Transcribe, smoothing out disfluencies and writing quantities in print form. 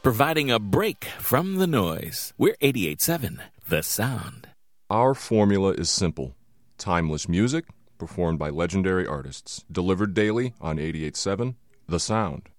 providing a break from the noise. We're 88.7 The Sound. Our formula is simple. Timeless music performed by legendary artists. Delivered daily on 88.7 The Sound.